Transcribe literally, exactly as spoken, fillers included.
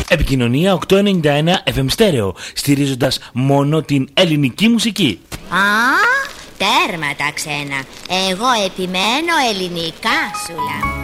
Επικοινωνία οκτακόσια ενενήντα ένα εφ εμ Stereo, στηρίζοντας μόνο την ελληνική μουσική. Α, τέρμα τα ξένα. Εγώ επιμένω ελληνικά σου λέω.